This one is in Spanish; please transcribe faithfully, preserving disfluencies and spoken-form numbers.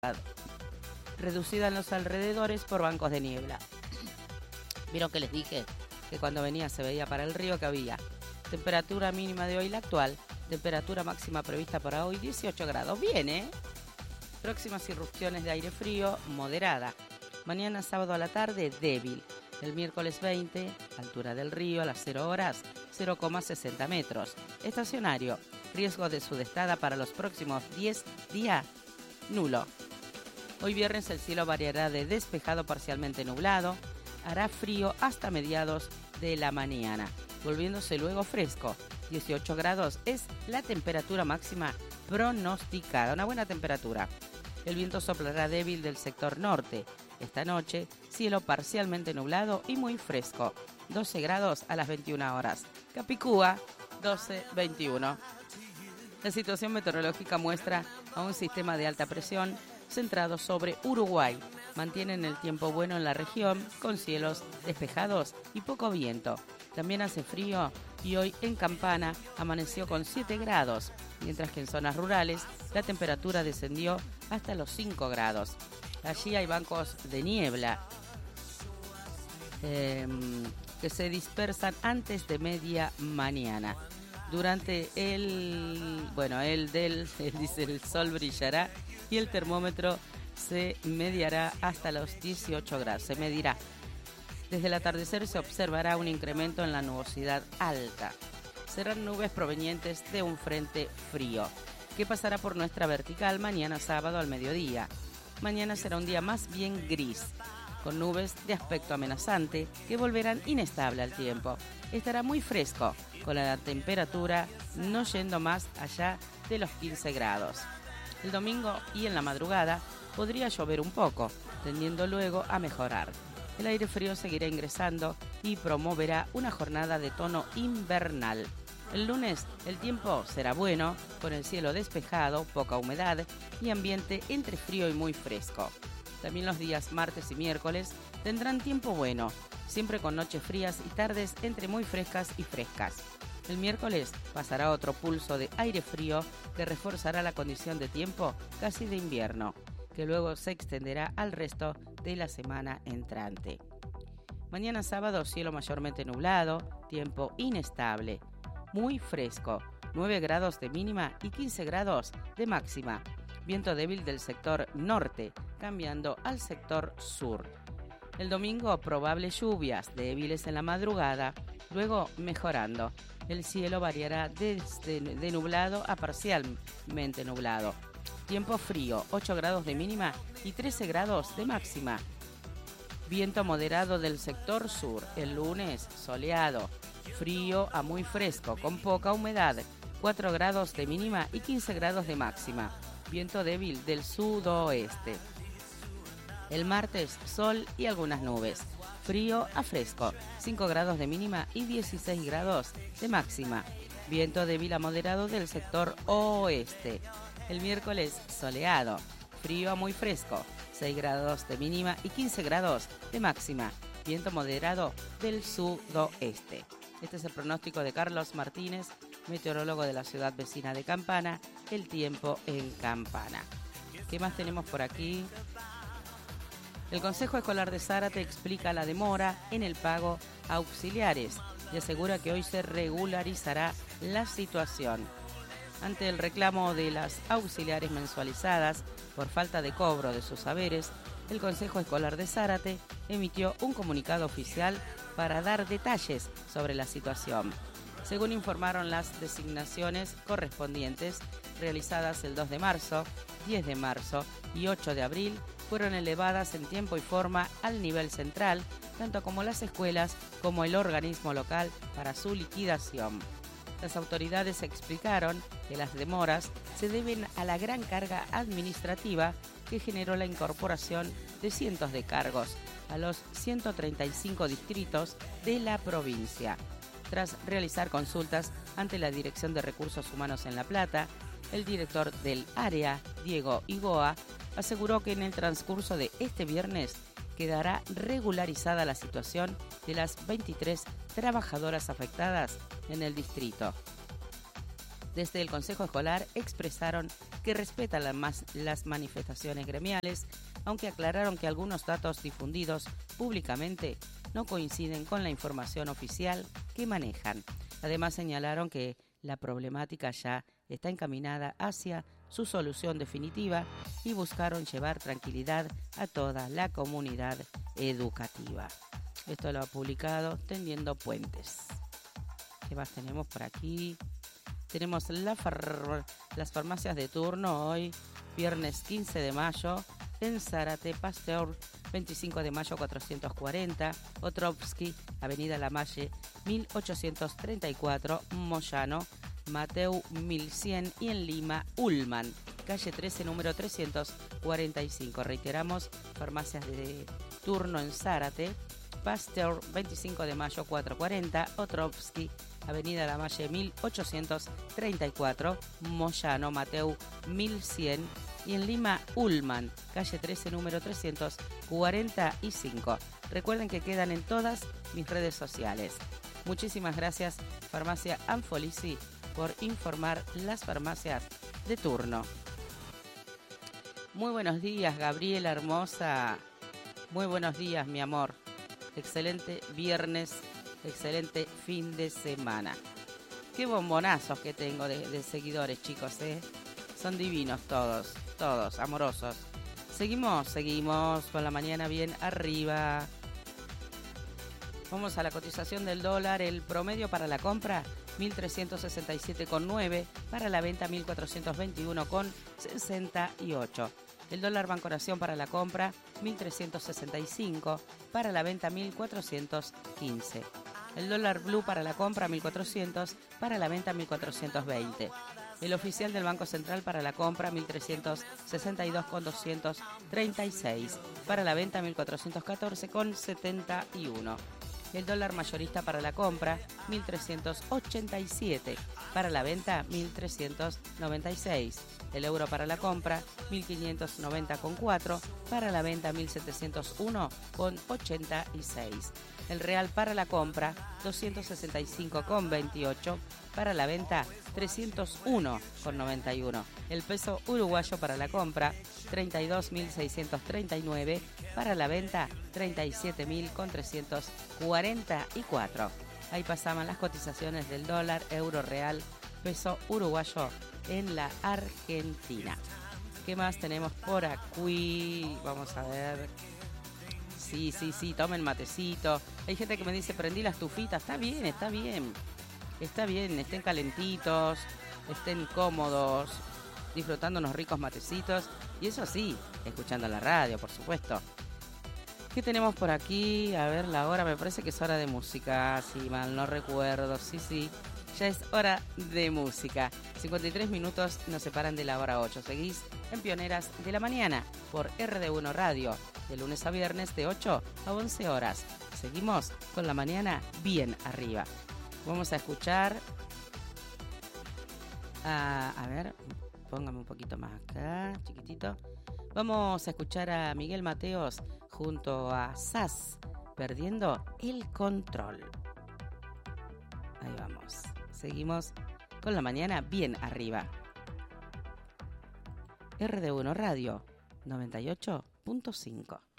reducida en los alrededores por bancos de niebla. Vieron que les dije que cuando venía se veía para el río que había temperatura mínima de hoy la actual, temperatura máxima prevista para hoy dieciocho grados. Bien, ¿eh? Próximas irrupciones de aire frío, moderada. Mañana sábado a la tarde, débil. El miércoles veinte, altura del río a las cero horas, cero coma sesenta metros. Estacionario, riesgo de sudestada para los próximos diez días, nulo. Hoy viernes el cielo variará de despejado parcialmente nublado, hará frío hasta mediados de la mañana, volviéndose luego fresco. dieciocho grados es la temperatura máxima pronosticada, una buena temperatura. El viento soplará débil del sector norte. Esta noche, cielo parcialmente nublado y muy fresco, doce grados a las veintiuna horas. Capicúa, doce veintiuno. La situación meteorológica muestra a un sistema de alta presión centrado sobre Uruguay. Mantienen el tiempo bueno en la región, con cielos despejados y poco viento. También hace frío y hoy en Campana amaneció con siete grados, mientras que en zonas rurales la temperatura descendió hasta los cinco grados. Allí hay bancos de niebla eh, que se dispersan antes de media mañana. Durante el, bueno, el del, él dice, el sol brillará y el termómetro se mediará hasta los dieciocho grados. Se medirá. Desde el atardecer se observará un incremento en la nubosidad alta. Serán nubes provenientes de un frente frío, que pasará por nuestra vertical mañana sábado al mediodía. Mañana será un día más bien gris, con nubes de aspecto amenazante que volverán inestable al tiempo. Estará muy fresco, con la temperatura no yendo más allá de los quince grados. El domingo y en la madrugada podría llover un poco, tendiendo luego a mejorar. El aire frío seguirá ingresando y promoverá una jornada de tono invernal. El lunes el tiempo será bueno, con el cielo despejado, poca humedad y ambiente entre frío y muy fresco. También los días martes y miércoles tendrán tiempo bueno, siempre con noches frías y tardes entre muy frescas y frescas. El miércoles pasará otro pulso de aire frío que reforzará la condición de tiempo casi de invierno, que luego se extenderá al resto de la semana entrante. Mañana sábado cielo mayormente nublado, tiempo inestable, muy fresco, nueve grados de mínima y quince grados de máxima. Viento débil del sector norte, cambiando al sector sur. El domingo probables lluvias débiles en la madrugada, luego mejorando. El cielo variará desde de nublado a parcialmente nublado. Tiempo frío, ocho grados de mínima y trece grados de máxima. Viento moderado del sector sur. El lunes soleado, frío a muy fresco, con poca humedad, cuatro grados de mínima y quince grados de máxima. Viento débil del sudoeste. El martes, sol y algunas nubes. Frío a fresco, cinco grados de mínima y dieciséis grados de máxima. Viento débil a moderado del sector oeste. El miércoles, soleado. Frío a muy fresco, seis grados de mínima y quince grados de máxima. Viento moderado del sudoeste. Este es el pronóstico de Carlos Martínez, meteorólogo de la ciudad vecina de Campana, el tiempo en Campana. ¿Qué más tenemos por aquí? El Consejo Escolar de Zárate explica la demora en el pago a auxiliares y asegura que hoy se regularizará la situación. Ante el reclamo de las auxiliares mensualizadas por falta de cobro de sus saberes, el Consejo Escolar de Zárate emitió un comunicado oficial para dar detalles sobre la situación. Según informaron las designaciones correspondientes realizadas el dos de marzo, diez de marzo y ocho de abril, fueron elevadas en tiempo y forma al nivel central, tanto como las escuelas como el organismo local para su liquidación. Las autoridades explicaron que las demoras se deben a la gran carga administrativa que generó la incorporación de cientos de cargos a los ciento treinta y cinco distritos de la provincia. Tras realizar consultas ante la Dirección de Recursos Humanos en La Plata, el director del área, Diego Igoa, aseguró que en el transcurso de este viernes quedará regularizada la situación de las veintitrés trabajadoras afectadas en el distrito. Desde el Consejo Escolar expresaron que respetan la mas- las manifestaciones gremiales, aunque aclararon que algunos datos difundidos públicamente no coinciden con la información oficial que manejan. Además señalaron que la problemática ya está encaminada hacia su solución definitiva y buscaron llevar tranquilidad a toda la comunidad educativa. Esto lo ha publicado Tendiendo Puentes. ¿Qué más tenemos por aquí? Tenemos la far- las farmacias de turno hoy, viernes quince de mayo, en Zárate, Pasteur, veinticinco de mayo cuatrocientos cuarenta, Otrovsky, Avenida Lamalle, mil ochocientos treinta y cuatro, Moyano, Mateu mil cien y en Lima, Ullman, calle trece, número trescientos cuarenta y cinco. Reiteramos, farmacias de turno en Zárate, Pasteur, veinticinco de mayo cuatrocientos cuarenta, Otrovsky, Avenida Lamalle mil ochocientos treinta y cuatro, Moyano, Mateu mil cien y en Lima, Ullman, calle trece, número trescientos cuarenta y cinco. Recuerden que quedan en todas mis redes sociales. Muchísimas gracias, Farmacia Anfolisi, por informar las farmacias de turno. Muy buenos días, Gabriela hermosa. Muy buenos días, mi amor. Excelente viernes, excelente fin de semana. Qué bombonazos que tengo de, de seguidores, chicos, ¿eh? Son divinos todos, todos, amorosos. Seguimos, seguimos con la mañana bien arriba. Vamos a la cotización del dólar. El promedio para la compra, mil trescientos sesenta y siete con nueve. Para la venta, mil cuatrocientos veintiuno con sesenta y ocho. El dólar Banconación para la compra, mil trescientos sesenta y cinco. Para la venta, mil cuatrocientos quince. El dólar blue para la compra, mil cuatrocientos. Para la venta, mil cuatrocientos veinte. El oficial del Banco Central para la compra, mil trescientos sesenta y dos con doscientos treinta y seis. Para la venta, mil cuatrocientos catorce con setenta y uno. El dólar mayorista para la compra, mil trescientos ochenta y siete. Para la venta, mil trescientos noventa y seis. El euro para la compra, mil quinientos noventa con cuatro. Para la venta, mil setecientos uno con ochenta y seis. El real para la compra, doscientos sesenta y cinco con veintiocho. Para la venta, trescientos uno con noventa y uno. El peso uruguayo para la compra, treinta y dos mil seiscientos treinta y nueve. Para la venta, treinta y siete mil trescientos cuarenta y cuatro. Ahí pasaban las cotizaciones del dólar, euro real, peso uruguayo en la Argentina. ¿Qué más tenemos por aquí? Vamos a ver. Sí, sí, sí, tomen matecito. Hay gente que me dice, prendí la estufita. Está bien, está bien. Está bien, estén calentitos, estén cómodos, disfrutando unos ricos matecitos. Y eso sí, escuchando la radio, por supuesto. ¿Qué tenemos por aquí? A ver, la hora, me parece que es hora de música. Si mal no recuerdo, sí, sí. Ya es hora de música. cincuenta y tres minutos nos separan de la hora ocho. Seguís en Pioneras de la Mañana por R D uno Radio, de lunes a viernes de ocho a once horas. Seguimos con la mañana bien arriba. Vamos a escuchar... A, a ver, póngame un poquito más acá, chiquitito. Vamos a escuchar a Miguel Mateos junto a Sass, Perdiendo el Control. Ahí vamos. Seguimos con la mañana bien arriba. R D uno Radio noventa y ocho punto cinco.